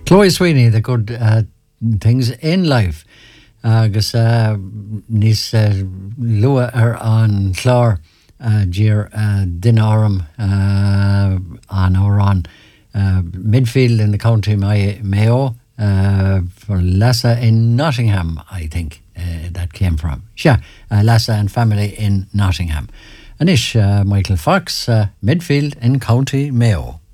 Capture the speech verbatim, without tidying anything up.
Chloe Sweeney, the good uh, things in life. Agus uh, nís uh, lua ar an chlár uh, dír uh, din orm uh, an Oran uh, midfield in the county Mayo uh, for Lassa in Nottingham, I think uh, that came from. Yeah, uh, Lassa and family in Nottingham. Anish uh, Michael Fox, uh, midfield in County Mayo.